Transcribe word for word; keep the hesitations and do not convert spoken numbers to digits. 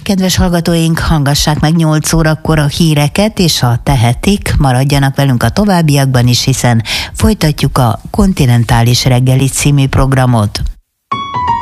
kedves hallgatóink, hallgassák meg nyolc órakor a híreket, és ha tehetik, maradjanak velünk a továbbiakban is, hiszen folytatjuk a Kontinentális reggeli című programot.